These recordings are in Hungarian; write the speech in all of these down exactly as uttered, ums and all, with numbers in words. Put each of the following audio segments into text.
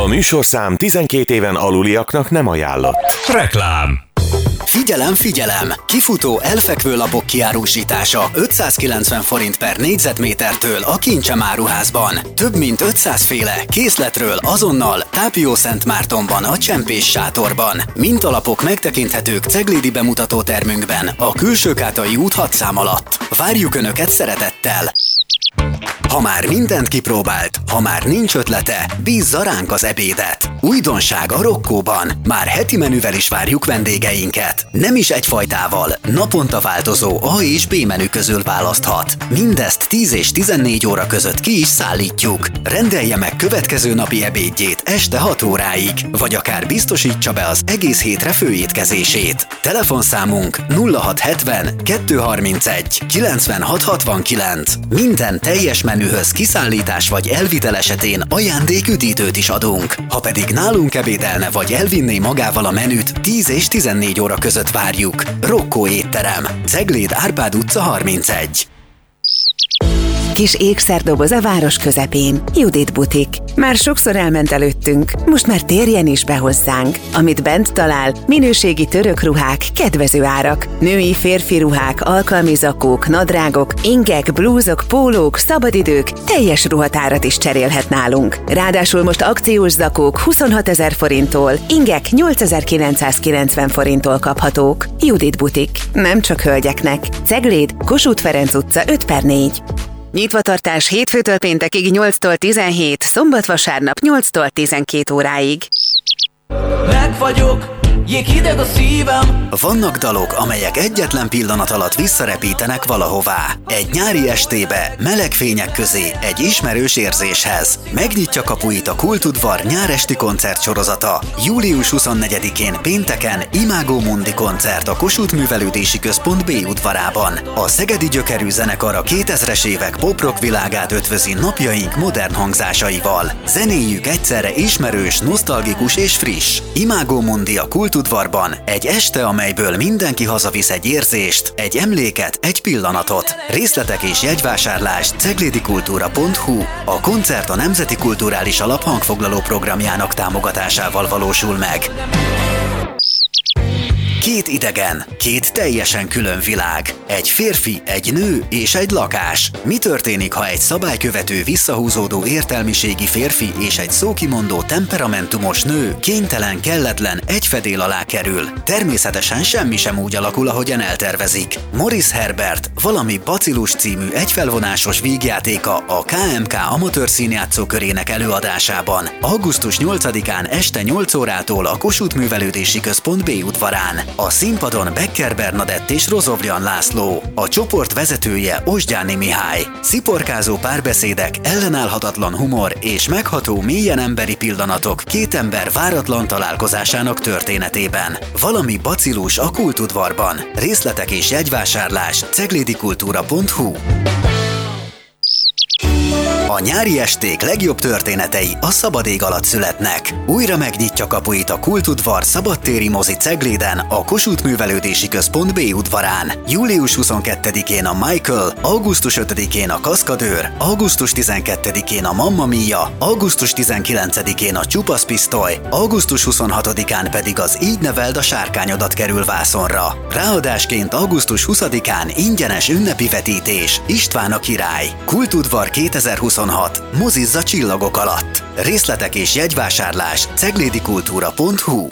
A műsorszám tizenkét éven aluliaknak nem ajánlott. Reklám. Figyelem, figyelem! Kifutó elfekvő lapok kiárusítása ötszázkilencven forint per négyzetmétertől a Kincsem áruházban. Több mint ötszáz féle készletről azonnal Tápiószentmártonban a Csempés sátorban. Mintalapok megtekinthetők ceglédi bemutatótermünkben a Külsőkátai út hat szám alatt. Várjuk Önöket szeretettel! Ha már mindent kipróbált, ha már nincs ötlete, bízza ránk az ebédet. Újdonság a Rokkóban. Már heti menüvel is várjuk vendégeinket. Nem is egyfajtával, naponta változó A és B menü közül választhat. Mindezt tíz és tizennégy óra között ki is szállítjuk. Rendelje meg következő napi ebédjét este hat óráig, vagy akár biztosítsa be az egész hétre főétkezését. Telefonszámunk nulla hat hetven kettőszázharmincegy kilencvenhat hatvankilenc. Minden teljes menühöz kiszállítás vagy elvitel esetén ajándéküdítőt is adunk. Ha pedig nálunk ebédelne vagy elvinné magával a menüt, tíz és tizennégy óra között várjuk. Rokkó étterem, Cegléd Árpád utca harmincegy. Kis ékszerdoboz a város közepén. Judit butik. Már sokszor elment előttünk, most már térjen is be hozzánk. Amit bent talál, minőségi török ruhák, kedvező árak. Női, férfi ruhák, alkalmi zakók, nadrágok, ingek, blúzok, pólók, szabadidők, teljes ruhatárat is cserélhet nálunk. Ráadásul most akciós zakók huszonhatezer forinttól, ingek nyolcezer-kilencszázkilencven forinttól kaphatók. Judit butik. Nem csak hölgyeknek. Cegléd, Kossuth Ferenc utca öt per négy. Nyitvatartás hétfőtől péntekig nyolctól tizenhét, szombat-vasárnap nyolctól tizenkét óráig. Meg vagyok, jéghideg a szívem. Vannak dalok, amelyek egyetlen pillanat alatt visszarepítenek valahová. Egy nyári estébe, meleg fények közé, egy ismerős érzéshez. Megnyitja kapuit a Kultudvar nyáresti koncertsorozata. július huszonnegyedikén pénteken Imágo Mundi koncert a Kossuth Művelődési Központ B udvarában. A szegedi gyökerű zenekar a kétezres évek pop-rock világát ötvözi napjaink modern hangzásaival. Zenéjük egyszerre ismerős, nosztalgikus és friss. Imágo Mundi a Kultudvarban egy este, amelyből mindenki hazavisz egy érzést, egy emléket, egy pillanatot. Részletek és jegyvásárlás ceglédikultúra pont hu. A koncert a Nemzeti Kulturális Alap hangfoglaló programjának támogatásával valósul meg. Két idegen, két teljesen külön világ. Egy férfi, egy nő és egy lakás. Mi történik, ha egy szabálykövető, visszahúzódó értelmiségi férfi és egy szókimondó, temperamentumos nő kénytelen, kelletlen egy fedél alá kerül? Természetesen semmi sem úgy alakul, ahogyan eltervezik. Morris Herbert, valami Bacillus című egyfelvonásos vígjátéka a ká em ká amatőr színjátszókörének előadásában. augusztus nyolcadikán este nyolc órától a Kossuth Művelődési Központ B udvarán. A színpadon Becker Bernadett és Rozovlian László, a csoport vezetője Osgyáni Mihály. Sziporkázó párbeszédek, ellenállhatatlan humor és megható, mélyen emberi pillanatok két ember váratlan találkozásának történetében. Valami Bacillus a Kultudvarban. Részletek és jegyvásárlás ceglédikultúra pont hu. A nyári esték legjobb történetei a szabad ég alatt születnek. Újra megnyitja kapuit a Kultudvar szabadtéri mozi Cegléden, a Kossuth Művelődési Központ B udvarán. július huszonkettedikén a Michael, augusztus ötödikén a Kaszkadőr, augusztus tizenkettedikén a Mamma Mia, augusztus tizenkilencedikén a Csupasz Pisztoly, augusztus huszonhatodikán pedig az Így neveld a sárkányodat kerül vászonra. Ráadásként augusztus huszadikán ingyenes ünnepi vetítés, István a király. Kultudvar kétezer-huszonhat. Mozizza csillagok alatt. Részletek és jegyvásárlás ceglédikultúra pont hu.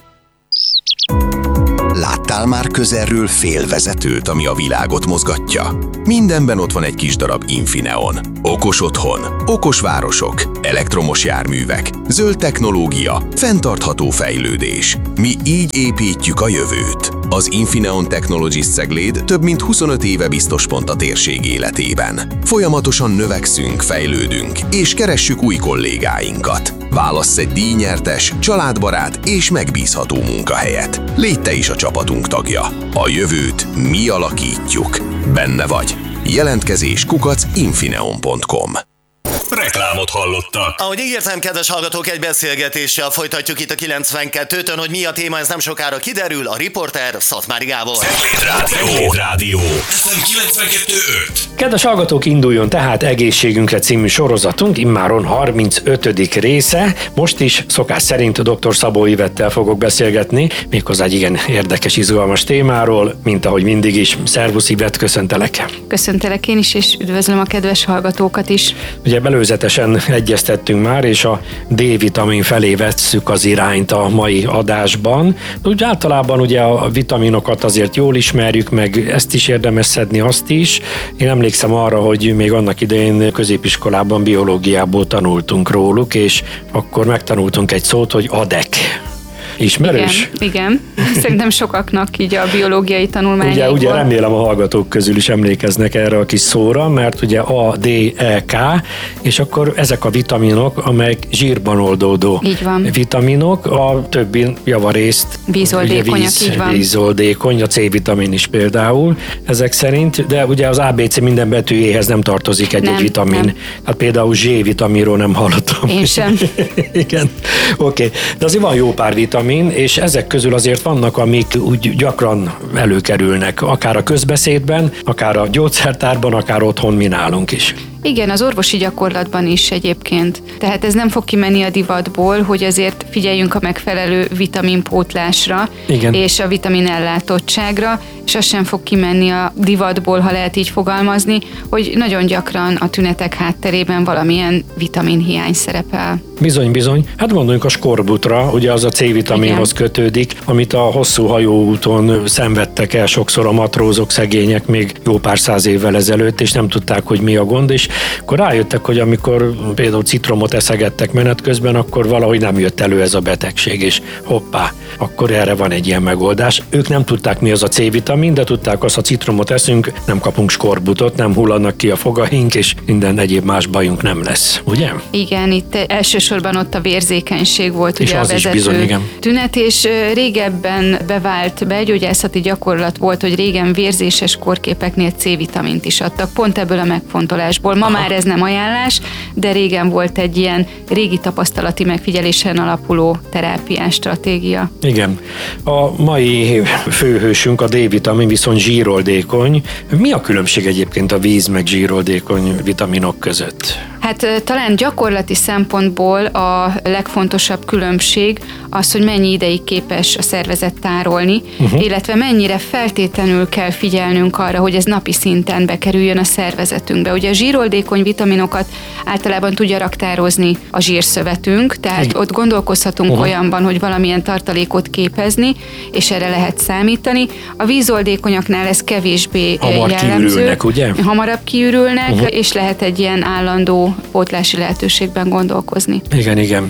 Láttál már közelről félvezetőt, ami a világot mozgatja? Mindenben ott van egy kis darab Infineon. Okos otthon, okos városok, elektromos járművek, zöld technológia, fenntartható fejlődés. Mi így építjük a jövőt. Az Infineon Technologies Cegléd több mint huszonöt éve biztos pont a térség életében. Folyamatosan növekszünk, fejlődünk, és keressük új kollégáinkat. Válassz egy díjnyertes, családbarát és megbízható munkahelyet. Légy te is a csapatunk tagja. A jövőt mi alakítjuk. Benne vagy. Jelentkezés kukac infineon pont com. Reklámot hallottak. Ahogy ígértem, kedves hallgatók, egy beszélgetéssel folytatjuk itt a kilencvenkettőn, hogy mi a téma, ez nem sokára kiderül, a riporter Szatmári Gábor. Cegléd Rádió. Rádió. ef em kilencvenkettő öt. Kedves hallgatók, induljon tehát Egészségünkre című sorozatunk, immáron harmincötödik része. Most is szokás szerint dr. Szabó Ivettel fogok beszélgetni, méghozzá egy igen érdekes, izgalmas témáról, mint ahogy mindig is. Szervusz Ivet, köszöntelek! Köszöntelek én is, és üdvözlöm a kedves hallgatókat is. Ugye előzetesen egyeztettünk már, és a D-vitamin felé vesszük az irányt a mai adásban. Úgy általában ugye a vitaminokat azért jól ismerjük, meg ezt is érdemes szedni, azt is. Én emlékszem arra, hogy még annak idején középiskolában biológiából tanultunk róluk, és akkor megtanultunk egy szót, hogy adek. Ismerős? Igen, igen. Szerintem sokaknak így a biológiai tanulmányokból. Ugye, ugye remélem a hallgatók közül is emlékeznek erre a kis szóra, mert ugye A, D, E, K, és akkor ezek a vitaminok, amelyek zsírban oldódó így van. Vitaminok, a többi javarészt vízoldékonyak, víz, így van. vízoldékony, a C-vitamin is például ezek szerint, de ugye az á bé cé minden betűjéhez nem tartozik egy-egy nem, vitamin. Nem. Hát például Z-vitaminról nem hallottam. Én sem. Igen, oké. Okay. De azért van jó pár vitamin, és ezek közül azért vannak, amik úgy gyakran előkerülnek, akár a közbeszédben, akár a gyógyszertárban, akár otthon mi nálunk is. Igen, az orvosi gyakorlatban is egyébként. Tehát ez nem fog kimenni a divatból, hogy azért figyeljünk a megfelelő vitaminpótlásra, igen. és a vitaminellátottságra, és az sem fog kimenni a divatból, ha lehet így fogalmazni, hogy nagyon gyakran a tünetek hátterében valamilyen vitaminhiány szerepel. Bizony, bizony. Hát gondoljunk a skorbutra, ugye az a C-vitaminhoz igen. kötődik, amit a hosszú hajóúton szenvedtek el sokszor a matrózok, szegények még jó pár száz évvel ezelőtt, és nem tudták, hogy mi a gond, és akkor rájöttek, hogy amikor például citromot eszegettek menet közben, akkor valahogy nem jött elő ez a betegség, és hoppá, akkor erre van egy ilyen megoldás. Ők nem tudták, mi az a C-vitamin, de tudták azt, ha citromot eszünk, nem kapunk skorbutot, nem hullanak ki a fogaink, és minden egyéb más bajunk nem lesz, ugye? Igen, itt elsősorban ott a vérzékenység volt és ugye az a vezető is bizony, igen. tünet, és régebben bevált begyógyászati gyakorlat volt, hogy régen vérzéses kórképeknél C-vitamint is adtak, pont ebből a megfontolásból. Ma Aha. már ez nem ajánlás, de régen volt egy ilyen régi tapasztalati megfigyelésen alapuló terápiás stratégia. Igen. A mai főhősünk, a D-vitamin viszont zsíroldékony. Mi a különbség egyébként a víz meg zsíroldékony vitaminok között? Hát talán gyakorlati szempontból a legfontosabb különbség az, hogy mennyi ideig képes a szervezet tárolni, uh-huh. illetve mennyire feltétlenül kell figyelnünk arra, hogy ez napi szinten bekerüljön a szervezetünkbe. Ugye a zsíroldékony vitaminokat általában tudja raktározni a zsírszövetünk, tehát Igen. ott gondolkozhatunk uh-huh. olyanban, hogy valamilyen tartalékot képezni, és erre lehet számítani. A vízoldékonyaknál ez kevésbé Hamar jellemző. kiürülnek, ugye? Hamarabb kiürülnek, uh-huh. és lehet egy ilyen állandó pótlási lehetőségben gondolkozni. Igen, igen.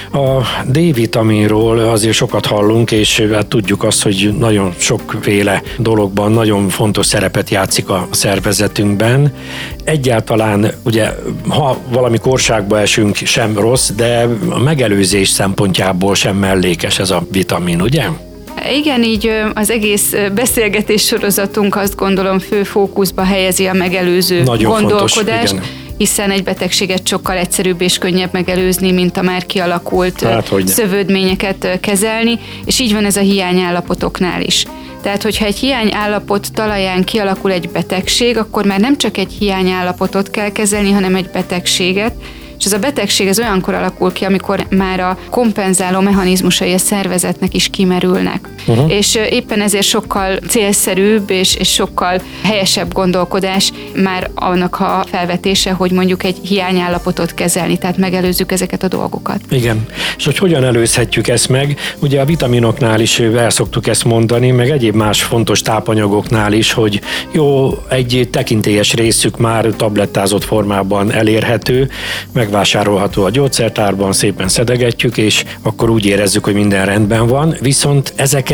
A D-vitaminról azért sokat hallunk, és hát tudjuk azt, hogy nagyon sokféle dologban nagyon fontos szerepet játszik a szervezetünkben. Egyáltalán ugye, ha valami korságba esünk, sem rossz, de a megelőzés szempontjából sem mellékes ez a vitamin, ugye? Igen, így az egész beszélgetés sorozatunk azt gondolom fő fókuszba helyezi a megelőző nagyon gondolkodást. Fontos, hiszen egy betegséget sokkal egyszerűbb és könnyebb megelőzni, mint a már kialakult hát, szövődményeket kezelni, és így van ez a hiányállapotoknál is. Tehát, hogyha egy hiányállapot talaján kialakul egy betegség, akkor már nem csak egy hiányállapotot kell kezelni, hanem egy betegséget, és ez a betegség ez olyankor alakul ki, amikor már a kompenzáló mechanizmusai a szervezetnek is kimerülnek. Uh-huh. És éppen ezért sokkal célszerűbb és, és sokkal helyesebb gondolkodás már annak a felvetése, hogy mondjuk egy hiányállapotot kezelni, tehát megelőzzük ezeket a dolgokat. Igen. És hogy hogyan előzhetjük ezt meg? Ugye a vitaminoknál is el szoktuk ezt mondani, meg egyéb más fontos tápanyagoknál is, hogy jó, egy tekintélyes részük már tablettázott formában elérhető, megvásárolható a gyógyszertárban, szépen szedegetjük, és akkor úgy érezzük, hogy minden rendben van, viszont ezeket